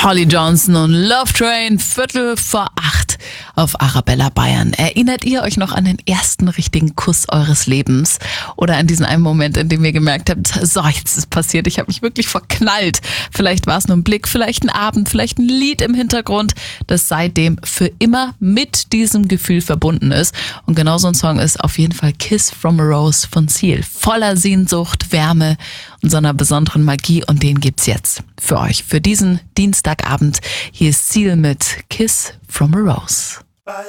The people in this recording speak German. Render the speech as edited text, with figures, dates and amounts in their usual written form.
Holly Johnson und Love Train, 7:45 auf Arabella Bayern. Erinnert ihr euch noch an den ersten richtigen Kuss eures Lebens? Oder an diesen einen Moment, in dem ihr gemerkt habt, so, jetzt ist es passiert, ich habe mich wirklich verknallt. Vielleicht war es nur ein Blick, vielleicht ein Abend, vielleicht ein Lied im Hintergrund, das seitdem für immer mit diesem Gefühl verbunden ist. Und genau so ein Song ist auf jeden Fall Kiss from a Rose von Seal. Voller Sehnsucht, Wärme und so einer besonderen Magie. Und den gibt's jetzt für euch, für diesen Dienstagabend. Hier ist Seal mit Kiss from a Rose.